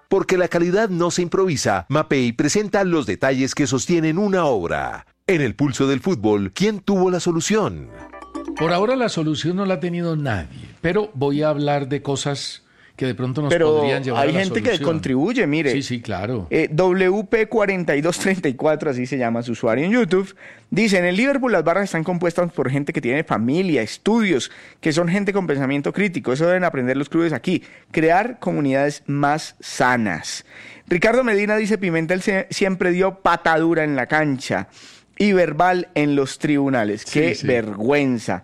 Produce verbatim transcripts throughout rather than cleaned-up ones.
Porque la calidad no se improvisa, Mapei presenta los detalles que sostienen una obra. En el pulso del fútbol, ¿quién tuvo la solución? Por ahora la solución no la ha tenido nadie, pero voy a hablar de cosas que de pronto nos pero podrían llevar hay a la gente solución. que contribuye, mire. Sí, sí, claro. Eh, W P cuatro dos tres cuatro, así se llama su usuario en YouTube, dice, en el Liverpool las barras están compuestas por gente que tiene familia, estudios, que son gente con pensamiento crítico. Eso deben aprender los clubes aquí. Crear comunidades más sanas. Ricardo Medina dice, Pimentel se, siempre dio patadura en la cancha y verbal en los tribunales. Sí, ¡Qué sí. vergüenza!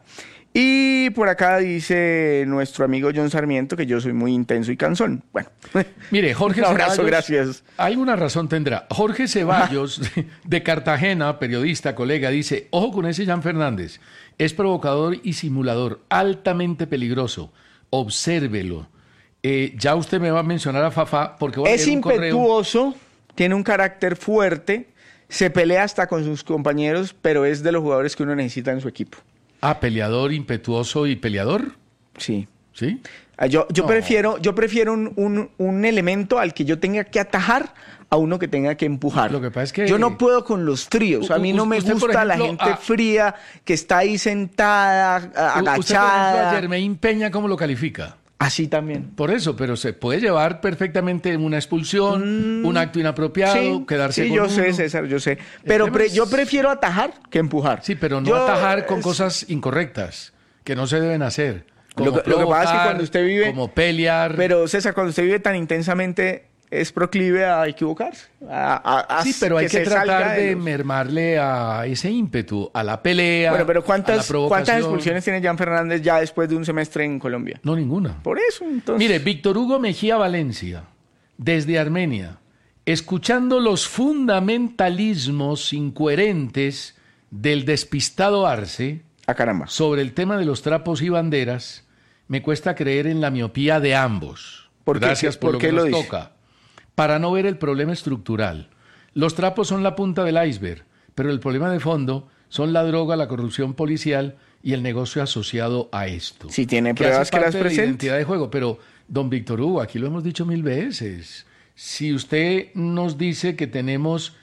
Y por acá dice nuestro amigo John Sarmiento que yo soy muy intenso y cansón. Bueno, Mire, Jorge un abrazo, Ceballos, gracias. Alguna razón tendrá. Jorge Ceballos, de Cartagena, periodista, colega, dice, ojo con ese Jan Fernández, es provocador y simulador, altamente peligroso, obsérvelo. Eh, ya usted me va a mencionar a Fafá, porque voy a Es leer un correo. impetuoso, tiene un carácter fuerte, se pelea hasta con sus compañeros, pero es de los jugadores que uno necesita en su equipo. Ah, peleador, impetuoso y peleador, Sí. ¿sí? Ah, Yo, yo No. prefiero, yo prefiero un, un- un elemento al que yo tenga que atajar a uno que tenga que empujar. Lo que pasa es que- yo no puedo con los tríos. A mí no me Usted, por gusta la ejemplo, gente a- fría que está ahí sentada, a- Usted, por ejemplo, agachada. a Germain Peña, ¿cómo lo califica? Así también. Por eso, pero se puede llevar perfectamente una expulsión, un acto inapropiado, Sí, quedarse sí, con yo uno. sé, César, yo sé. Pero tema pre- es- yo prefiero atajar que empujar. Sí, pero no Yo- atajar con es- cosas incorrectas, que no se deben hacer. Lo Como que- lo que pasa es que provocar, cuando usted vive- como pelear. Pero César, cuando usted vive tan intensamente, es proclive a equivocarse. a- a- a Sí, pero hay que, se salga tratar de los- mermarle a ese ímpetu, a la pelea, Bueno, pero a la ¿cuántas, provocación. ¿cuántas expulsiones tiene Jan Fernández ya después de un semestre en Colombia? No, ninguna. Por eso, entonces. Mire, Víctor Hugo Mejía Valencia, desde Armenia, escuchando los fundamentalismos incoherentes del despistado Arce a caramba. sobre el tema de los trapos y banderas, me cuesta creer en la miopía de ambos. ¿Por qué? Gracias por, ¿Por lo qué que lo nos dice? toca. Para no ver el problema estructural. Los trapos son la punta del iceberg, pero el problema de fondo son la droga, la corrupción policial y el negocio asociado a esto. Si tiene que pruebas hace que las parte de la presente. identidad de juego. Pero, don Víctor Hugo, aquí lo hemos dicho mil veces. Si usted nos dice que tenemos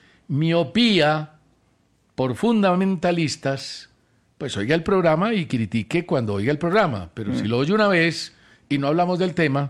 miopía por fundamentalistas, pues oiga el programa y critique cuando oiga el programa. Pero Mm. si lo oye una vez y no hablamos del tema,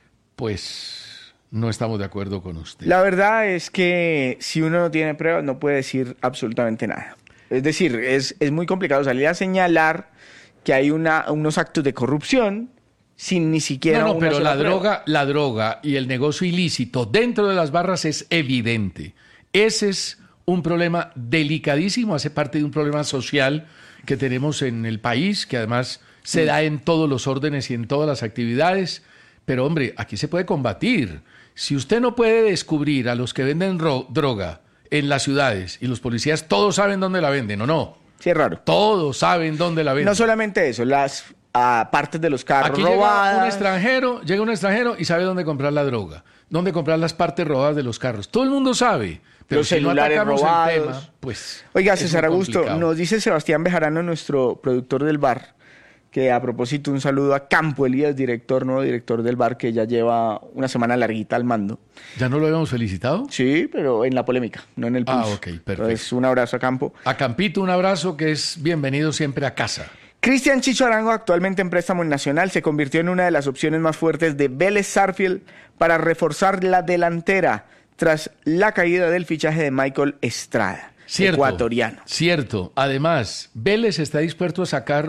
pues no estamos de acuerdo con usted. La verdad es que si uno no tiene pruebas no puede decir absolutamente nada. Es decir, es, es muy complicado salir a señalar que hay una, unos actos de corrupción sin ni siquiera No, no, una pero sola la prueba. droga, la droga y el negocio ilícito dentro de las barras es evidente. Ese es un problema delicadísimo, hace parte de un problema social que tenemos en el país, que además se da en todos los órdenes y en todas las actividades. Pero hombre, aquí se puede combatir. Si usted no puede descubrir a los que venden ro- droga en las ciudades y los policías todos saben dónde la venden, ¿o no? Sí, es raro. Todos saben dónde la venden. No solamente eso, las ah, partes de los carros Aquí llega robadas. un extranjero, llega un extranjero y sabe dónde comprar la droga, dónde comprar las partes robadas de los carros. Todo el mundo sabe. Pero Los si no celulares atacamos robados. el tema, pues Oiga, es César muy Augusto, complicado. nos dice Sebastián Bejarano, nuestro productor del bar, que a propósito un saludo a Campo Elías, director, nuevo director del bar, que ya lleva una semana larguita al mando. ¿Ya no lo habíamos felicitado? Sí, pero en la polémica, no en el Ah, pulso. ok, perfecto. Entonces, un abrazo a Campo. A Campito un abrazo, que es bienvenido siempre a casa. Cristian Chicho Arango, actualmente en préstamo en Nacional, se convirtió en una de las opciones más fuertes de Vélez Sarsfield para reforzar la delantera tras la caída del fichaje de Michael Estrada, Cierto, ecuatoriano. cierto. Además, Vélez está dispuesto a sacar